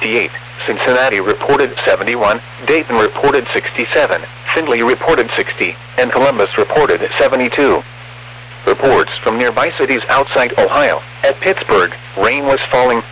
68, Cincinnati reported 71, Dayton reported 67, Findlay reported 60, and Columbus reported 72. Reports from nearby cities outside Ohio. At Pittsburgh, rain was falling,